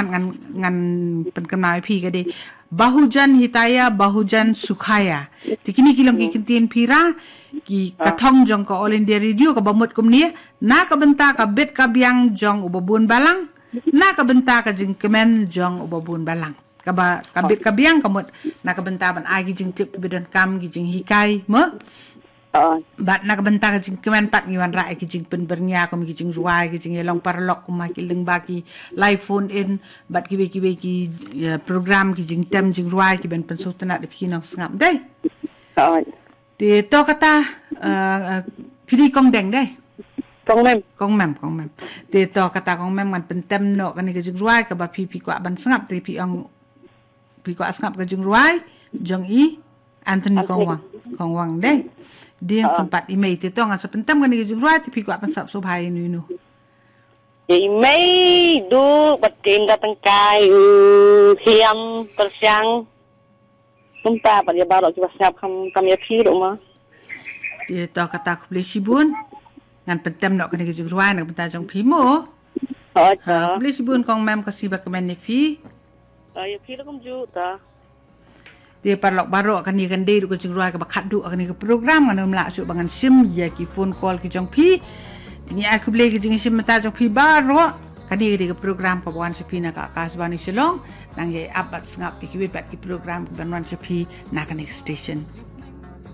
ngan penkenal pi kadi Bahujan Hitaya Bahujan Sukhaya tikini kilong kikintin pira ki kathong jong ka All India Radio ka bamut kumni na ka benta ka bet ka biang jong ubabun balang na ka benta ka jing kemen jong ubabun balang ka bet ka biang kamut na ka benta ban agi jing tip bidon kam gi jing hikai mo bat na ka benta ka jing kemen pat ngiwan ra ki jing pen bernya ko mi jing ruai ki jing elong parlok ko ma ki leng ba ki live phone in bat ki program ki jing tem jing ruai ki ben pen sutana de pino ngam dai thì to kata pidi kong deng deh kong mem thì to kata kong mem man pentem no kan ke jing ruai ka ba pi kwa ban sngap ti pi kwa sngap ka jing ruai jong i Anthony kong wang deh dia sempat email ti to ngan sepentem kan ke jing ruai ti pi kwa ban sap so bhai nu email du batin datang kai hiam tersiang Tumpa pada baru cuba siap kami kiri rumah. Dia tahu kata aku boleh sibun, ngan pentem nak kena kerja ruan nak pentas jong pimo. Boleh sibun kong mem kasih bakaman nefi. Ya kiri kum juta. Dia parlok baru akan dia kan dia kerja ruan ke bakat du akan ke program kan melak suk bangan sim ya ki phone call ki jong pi. Tingi aku boleh kerja sim pentas jong pi baru. Kadi ke program pabuan sepi nak kasbani selong nang ye apat sengap pikiwit bat ki program banwan sepi nak next station